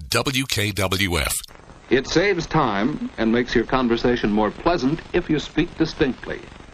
WKWF. It saves time and makes your conversation more pleasant if you speak distinctly.